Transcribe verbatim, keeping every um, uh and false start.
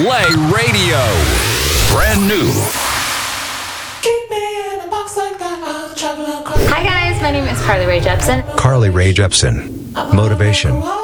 Play Radio. Brand new. Hi guys, my name is Carly Rae Jepsen. Carly Rae Jepsen. Motivation.